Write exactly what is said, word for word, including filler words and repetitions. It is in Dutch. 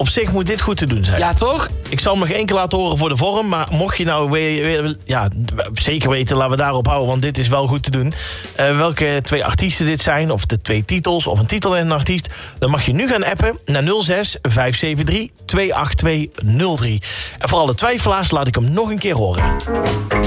op zich moet dit goed te doen zijn. Ja, toch? Ik zal hem nog één keer laten horen voor de vorm. Maar mocht je nou weer, weer- ja, zeker weten, laten we daarop houden. Want dit is wel goed te doen. Uh, welke twee artiesten dit zijn. Of de twee titels. Of een titel en een artiest. Dan mag je nu gaan appen naar nul zes vijf zeven drie twee acht twee nul drie. En voor alle twijfelaars laat ik hem nog een keer horen.